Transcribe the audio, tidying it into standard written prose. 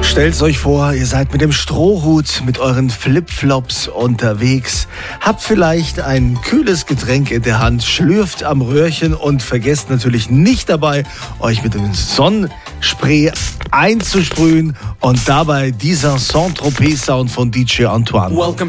Stellt euch vor, ihr seid mit dem Strohhut, mit euren Flipflops unterwegs, habt vielleicht ein kühles Getränk in der Hand, schlürft am Röhrchen und vergesst natürlich nicht dabei, euch mit dem Sonnenspray einzusprühen und dabei dieser Saint-Tropez-Sound von DJ Antoine. Welcome